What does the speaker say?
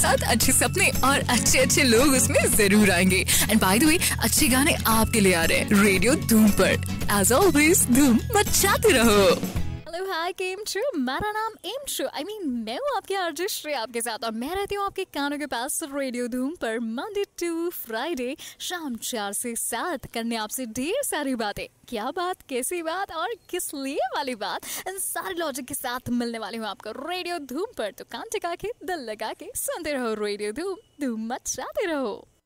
साथ अच्छे सपने और अच्छे अच्छे लोग उसमें जरूर आएंगे। एंड बाय द वे, अच्छे गाने आपके लिए आ रहे हैं रेडियो धूम पर। एज ऑलवेज धूम मचाते रहो। हेलो हाय केम ट्रू, मेरा नाम एम ट्रू मैं हूँ आपके आरजे श्रेया आपके साथ, और मैं रहती हूँ आपके कानों के पास रेडियो धूम पर मंडे टू फ्राइडे शाम 4 से 7 करने आपसे ढेर सारी बातें। क्या बात, कैसी बात और किस लिए वाली बात, इन सारे लॉजिक के साथ मिलने वाली हूँ आपको रेडियो धूम पर। तो कान टिका के दिल लगा के सुनते रहो रेडियो धूम, धूम मचाते रहो।